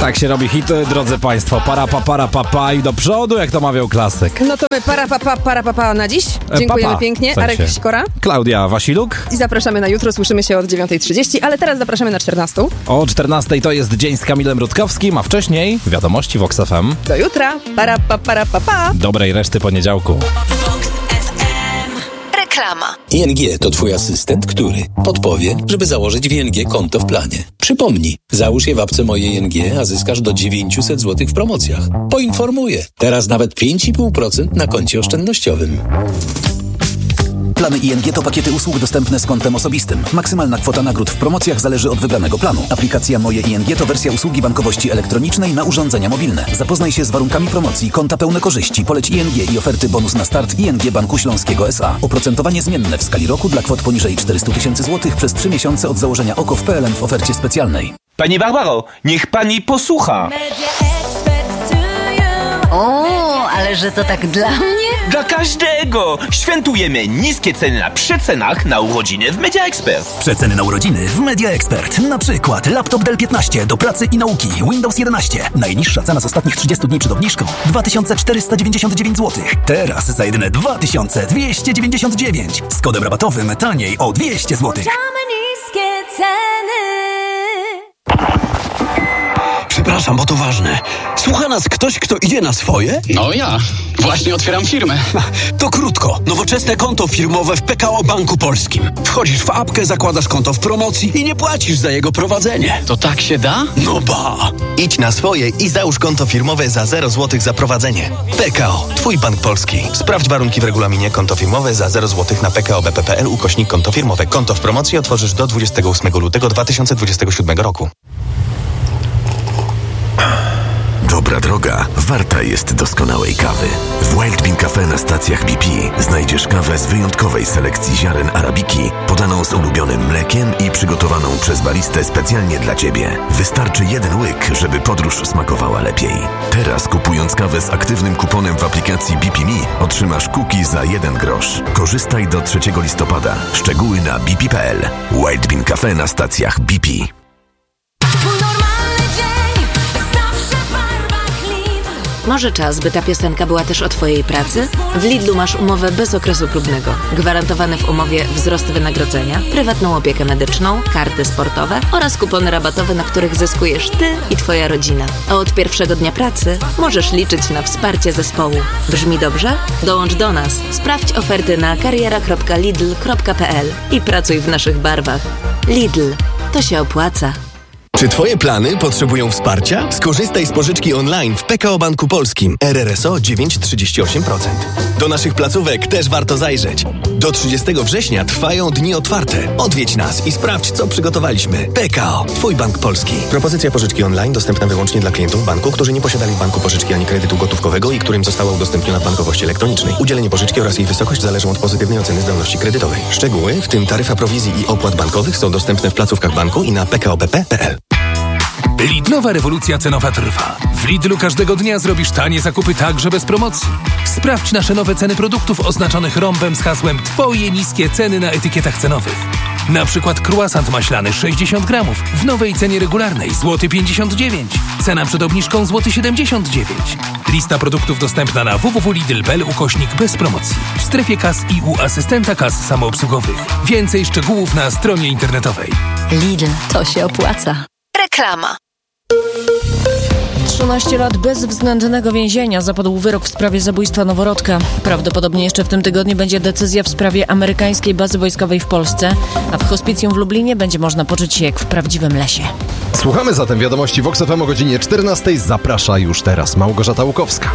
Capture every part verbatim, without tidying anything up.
Tak się robi hit, drodzy państwo. Para pa, para pa, pa i do przodu, jak to mawiał klasyk. No to my para pa, pa, para pa, pa na dziś. Dziękujemy pa, pa. pięknie. W sensie. Arek Sikora. Klaudia Wasiluk. I zapraszamy na jutro. Słyszymy się od dziewiątej trzydzieści, ale teraz zapraszamy na czternastą. O czternastej to jest dzień z Kamilem Rutkowskim, a wcześniej wiadomości Vox F M. Do jutra. Para pa, para pa, pa. Dobrej reszty poniedziałku. Reklama. I N G to twój asystent, który podpowie, żeby założyć w I N G konto w planie. Przypomnij, załóż je w apce Moje I N G, a zyskasz do dziewięćset złotych w promocjach. Poinformuję. Teraz nawet pięć i pół procent na koncie oszczędnościowym. Plany I N G to pakiety usług dostępne z kontem osobistym. Maksymalna kwota nagród w promocjach zależy od wybranego planu. Aplikacja Moje I N G to wersja usługi bankowości elektronicznej na urządzenia mobilne. Zapoznaj się z warunkami promocji, konta pełne korzyści, poleć I N G i oferty bonus na start I N G Banku Śląskiego S A. Oprocentowanie zmienne w skali roku dla kwot poniżej czterysta tysięcy złotych przez trzy miesiące od założenia O K O w P L N w ofercie specjalnej. Pani Barbaro, niech pani posłucha. O, ale że to tak dla mnie? Dla każdego! Świętujemy niskie ceny na przecenach na urodziny w Media Expert. Przeceny na urodziny w Media Expert. Na przykład laptop Dell piętnaście do pracy i nauki, Windows jedenaście. Najniższa cena z ostatnich trzydziestu dni przed obniżką dwa tysiące czterysta dziewięćdziesiąt dziewięć złotych. Teraz za jedyne dwa tysiące dwieście dziewięćdziesiąt dziewięć. Z kodem rabatowym taniej o dwieście złotych. Niskie ceny. Przepraszam, bo to ważne. Słucha nas ktoś, kto idzie na swoje? No ja. Właśnie otwieram firmę. To krótko. Nowoczesne konto firmowe w P K O Banku Polskim. Wchodzisz w apkę, zakładasz konto w promocji i nie płacisz za jego prowadzenie. To tak się da? No ba. Idź na swoje i załóż konto firmowe za zero złotych za prowadzenie. P K O. Twój bank polski. Sprawdź warunki w regulaminie. Konto firmowe za zero złotych na p k o b p kropka p l ukośnik konto firmowe. Konto w promocji otworzysz do dwudziestego ósmego lutego dwa tysiące dwudziestego siódmego roku. Dobra droga warta jest doskonałej kawy. W Wild Bean Cafe na stacjach B P znajdziesz kawę z wyjątkowej selekcji ziaren arabiki, podaną z ulubionym mlekiem i przygotowaną przez baristę specjalnie dla Ciebie. Wystarczy jeden łyk, żeby podróż smakowała lepiej. Teraz kupując kawę z aktywnym kuponem w aplikacji B P Me otrzymasz cookie za jeden grosz. Korzystaj do trzeciego listopada. Szczegóły na b p kropka p l. Wild Bean Cafe na stacjach B P. Może czas, by ta piosenka była też o Twojej pracy? W Lidlu masz umowę bez okresu próbnego. Gwarantowane w umowie wzrost wynagrodzenia, prywatną opiekę medyczną, karty sportowe oraz kupony rabatowe, na których zyskujesz Ty i Twoja rodzina. A od pierwszego dnia pracy możesz liczyć na wsparcie zespołu. Brzmi dobrze? Dołącz do nas. Sprawdź oferty na kariera kropka lidl kropka p l i pracuj w naszych barwach. Lidl. To się opłaca. Czy Twoje plany potrzebują wsparcia? Skorzystaj z pożyczki online w P K O Banku Polskim. R R S O dziewięć przecinek trzydzieści osiem procent. Do naszych placówek też warto zajrzeć. Do trzydziestego września trwają dni otwarte. Odwiedź nas i sprawdź, co przygotowaliśmy. P K O. Twój bank polski. Propozycja pożyczki online dostępna wyłącznie dla klientów banku, którzy nie posiadali w banku pożyczki ani kredytu gotówkowego i którym została udostępniona w bankowości elektronicznej. Udzielenie pożyczki oraz jej wysokość zależą od pozytywnej oceny zdolności kredytowej. Szczegóły, w tym taryfa prowizji i opłat bankowych, są dostępne w placówkach banku i na p k o b p kropka p l. Lidlowa rewolucja cenowa trwa. W Lidlu każdego dnia zrobisz tanie zakupy także bez promocji. Sprawdź nasze nowe ceny produktów oznaczonych rąbem z hasłem Twoje niskie ceny na etykietach cenowych. Na przykład croissant maślany sześćdziesiąt gramów w nowej cenie regularnej złoty pięćdziesiąt dziewięć. Cena przed obniżką złoty siedemdziesiąt dziewięć. Lista produktów dostępna na w w w kropka lidl kropka p l ukośnik bez promocji. W strefie kas i u asystenta kas samoobsługowych. Więcej szczegółów na stronie internetowej. Lidl. To się opłaca. Reklama. trzynaście lat bezwzględnego więzienia zapadł wyrok w sprawie zabójstwa noworodka. Prawdopodobnie jeszcze w tym tygodniu będzie decyzja w sprawie amerykańskiej bazy wojskowej w Polsce, a w hospicjum w Lublinie będzie można poczuć się jak w prawdziwym lesie. Słuchamy zatem wiadomości Vox F M o godzinie czternastej. Zaprasza już teraz Małgorzata Łukowska.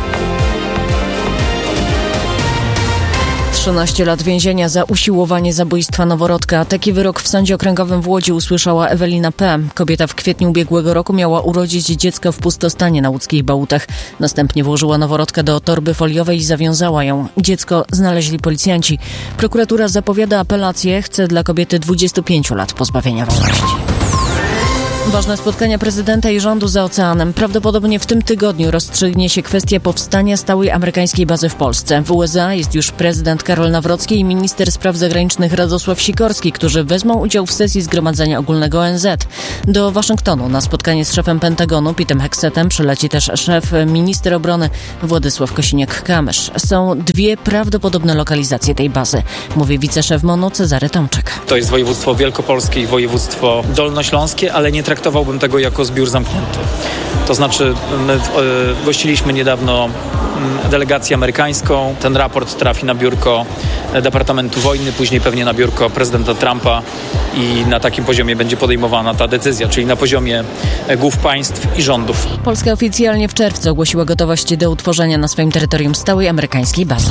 trzynaście lat więzienia za usiłowanie zabójstwa noworodka. Taki wyrok w Sądzie Okręgowym w Łodzi usłyszała Ewelina P. Kobieta w kwietniu ubiegłego roku miała urodzić dziecko w pustostanie na łódzkich Bałutach. Następnie włożyła noworodka do torby foliowej i zawiązała ją. Dziecko znaleźli policjanci. Prokuratura zapowiada apelację. Chce dla kobiety dwudziestu pięciu lat pozbawienia wolności. Ważne spotkania prezydenta i rządu za oceanem. Prawdopodobnie w tym tygodniu rozstrzygnie się kwestia powstania stałej amerykańskiej bazy w Polsce. W U S A jest już prezydent Karol Nawrocki i minister spraw zagranicznych Radosław Sikorski, którzy wezmą udział w sesji Zgromadzenia Ogólnego O N Z. Do Waszyngtonu na spotkanie z szefem Pentagonu Petem Hexetem przyleci też szef minister obrony Władysław Kosiniak-Kamysz. Są dwie prawdopodobne lokalizacje tej bazy, mówi wiceszef M O N-u Cezary Tomczyk. To jest województwo wielkopolskie i województwo dolnośląskie, ale nie traktowałbym tego jako zbiór zamknięty. To znaczy, my e, gościliśmy niedawno delegację amerykańską. Ten raport trafi na biurko Departamentu Wojny, później pewnie na biurko prezydenta Trumpa i na takim poziomie będzie podejmowana ta decyzja, czyli na poziomie głów państw i rządów. Polska oficjalnie w czerwcu ogłosiła gotowość do utworzenia na swoim terytorium stałej amerykańskiej bazy.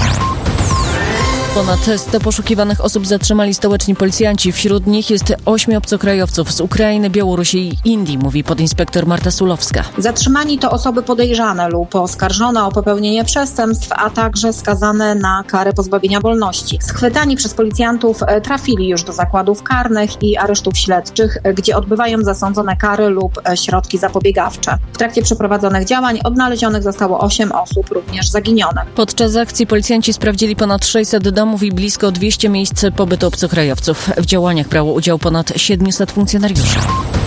Ponad sto poszukiwanych osób zatrzymali stołeczni policjanci. Wśród nich jest ośmiu obcokrajowców z Ukrainy, Białorusi i Indii, mówi podinspektor Marta Sulowska. Zatrzymani to osoby podejrzane lub oskarżone o popełnienie przestępstw, a także skazane na karę pozbawienia wolności. Schwytani przez policjantów trafili już do zakładów karnych i aresztów śledczych, gdzie odbywają zasądzone kary lub środki zapobiegawcze. W trakcie przeprowadzonych działań odnalezionych zostało osiem osób, również zaginionych. Podczas akcji policjanci sprawdzili ponad sześćset domów i blisko dwieście miejsc pobytu obcokrajowców. W działaniach brało udział ponad siedmiuset funkcjonariuszy.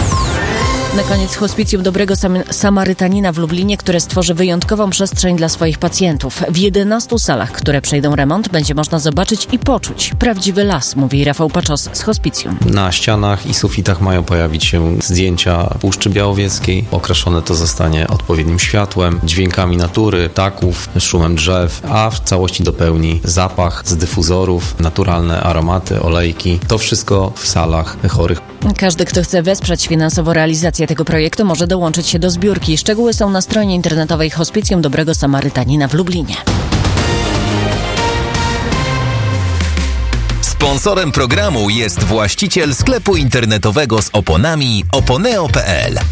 Na koniec hospicjum Dobrego Sam- Samarytanina w Lublinie, które stworzy wyjątkową przestrzeń dla swoich pacjentów. W jedenastu salach, które przejdą remont, będzie można zobaczyć i poczuć prawdziwy las, mówi Rafał Paczos z hospicjum. Na ścianach i sufitach mają pojawić się zdjęcia Puszczy Białowieskiej. Okraszone to zostanie odpowiednim światłem, dźwiękami natury, ptaków, szumem drzew, a w całości dopełni zapach z dyfuzorów, naturalne aromaty, olejki. To wszystko w salach chorych. Każdy, kto chce wesprzeć finansowo realizację tego projektu, może dołączyć się do zbiórki. Szczegóły są na stronie internetowej Hospicjum Dobrego Samarytanina w Lublinie. Sponsorem programu jest właściciel sklepu internetowego z oponami oponeo kropka p l.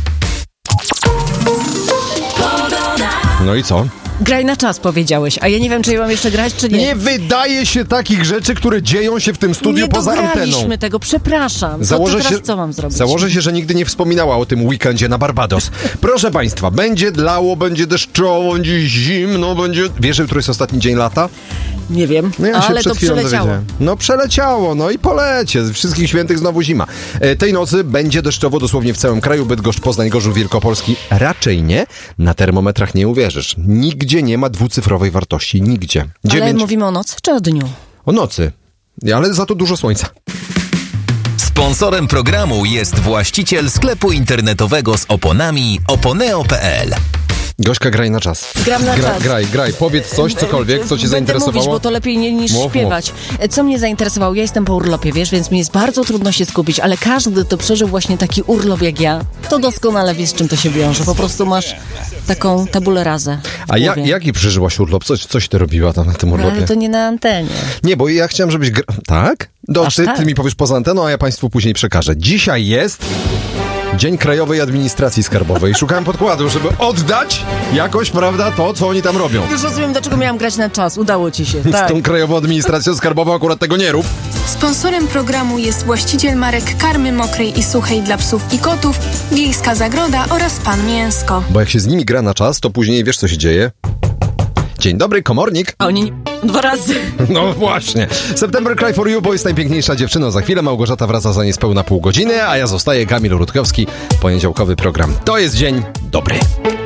No i co? Graj na czas, powiedziałeś, a ja nie wiem, czy ja mam jeszcze grać, czy nie. Nie wydaje się takich rzeczy, które dzieją się w tym studiu nie poza anteną. Nie dograliśmy tego, przepraszam. Założę to teraz się, co mam zrobić? Założę się, że nigdy nie wspominała o tym weekendzie na Barbados. Proszę państwa, będzie dlało, będzie deszczowo, będzie zimno, będzie... Wiesz, jutro jest ostatni dzień lata? Nie wiem, no ja ale to przeleciało. No przeleciało, no i polecie. Wszystkich świętych znowu zima. E, tej nocy będzie deszczowo dosłownie w całym kraju. Bydgoszcz, Poznań, Gorzów Wielkopolski raczej nie. Na termometrach nie uwierzysz. Nigdzie nie ma dwucyfrowej wartości. Nigdzie. dziewięć... Ale mówimy o nocy czy o dniu? O nocy. Ale za to dużo słońca. Sponsorem programu jest właściciel sklepu internetowego z oponami oponeo kropka p l. Gośka, graj na czas. Gram na Gra, czas. Graj, graj. Powiedz coś, cokolwiek, co cię Będę zainteresowało. mówić, bo to lepiej nie, niż mów, śpiewać. Mów. Co mnie zainteresowało? Ja jestem po urlopie, wiesz, więc mi jest bardzo trudno się skupić, ale każdy, kto przeżył właśnie taki urlop jak ja, to doskonale wie, z czym to się wiąże. Po prostu masz taką tabulę razę. A ja, jaki przeżyłaś urlop? Coś, coś ty robiła tam na tym urlopie? No, ale to nie na antenie. Nie, bo ja chciałem, żebyś... Gra... Tak? Do, ty, tak? ty mi powiesz poza anteną, a ja państwu później przekażę. Dzisiaj jest... Dzień Krajowej Administracji Skarbowej. Szukałem podkładu, żeby oddać jakoś, prawda, to, co oni tam robią. Już rozumiem, dlaczego miałam grać na czas. Udało ci się. Z Tak. tą Krajową Administracją Skarbową akurat tego nie rób. Sponsorem programu jest właściciel marek karmy mokrej i suchej dla psów i kotów, Wiejska Zagroda oraz Pan Mięsko. Bo jak się z nimi gra na czas, to później wiesz, co się dzieje? Dzień dobry, komornik. A oni dwa razy. No właśnie. September Cry for You, bo jest najpiękniejsza dziewczyna. Za chwilę Małgorzata wraca za niespełna pół godziny, a ja zostaję, Kamil Rutkowski. Poniedziałkowy program. To jest dzień dobry.